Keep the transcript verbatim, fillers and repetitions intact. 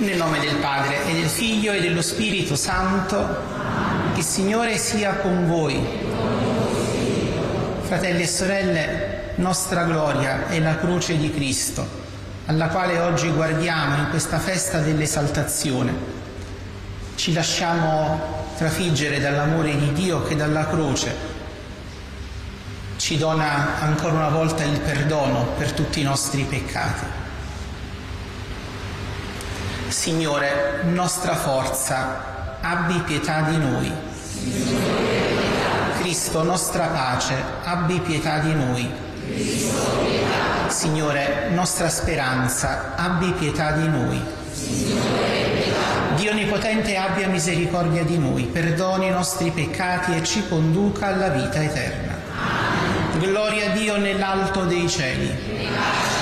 Nel nome del Padre, e del Figlio, e dello Spirito Santo, il Signore sia con voi. Fratelli e sorelle, nostra gloria è la croce di Cristo, alla quale oggi guardiamo in questa festa dell'esaltazione. Ci lasciamo trafiggere dall'amore di Dio che dalla croce ci dona ancora una volta il perdono per tutti i nostri peccati. Signore, nostra forza, abbi pietà di noi. Cristo, nostra pace, abbi pietà di noi. Signore, nostra speranza, abbi pietà di noi. Dio Onnipotente abbia misericordia di noi, perdoni i nostri peccati e ci conduca alla vita eterna. Gloria a Dio nell'alto dei cieli.